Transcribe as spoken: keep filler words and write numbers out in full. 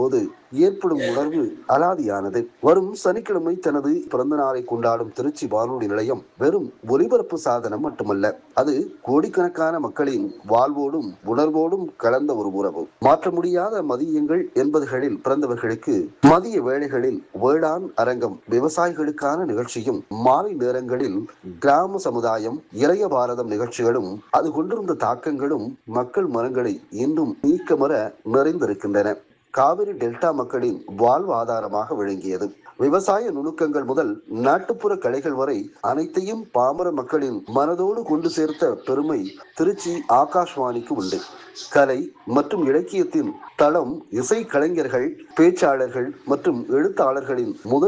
போது ஏற்படும் உணர்வு அலாதியானது. வரும் சனிக்கிழமை தனது பிறந்த நாளை கொண்டாடும் திருச்சி வானொலி நிலையம் வெறும் ஒலிபரப்பு சாதனம் மட்டுமல்ல, அது கோடிக்கணக்கான மக்களின் வாழ்வோடும் உணர்வோடும் கலந்த ஒரு உறவு. மாற்ற முடியாத மதியங்கள் எண்பதுகளில் பிறந்தவர்களுக்கு மதிய வேளைகளில் வேளாண் அரங்கம், விவசாயிகளுக்கான நிகழ்ச்சியும், மாலை நேரங்களில் கிராம சமுதாயம், இளைய பாரதம் நிகழ்ச்சிகளும் அது கொண்டிருந்த தாக்கங்களும் மக்கள் மனங்களை இன்றும் நீக்கமற நிறைந்திருக்கின்றன. காவிரி டெல்டா மக்களின் வாழ்வாதாரமாக விளங்கியது. விவசாய நுணுக்கங்கள் முதல் நாட்டுப்புற கலைகள் வரை அனைத்தையும் பாமர மக்களின் மனதோடு கொண்டு சேர்த்த பெருமை திருச்சி ஆகாஷ்வாணிக்கு உண்டு. கலை மற்றும் இலக்கியத்தின் தளம் இசை கலைஞர்கள், பேச்சாளர்கள் மற்றும் எழுத்தாளர்களின் முதல்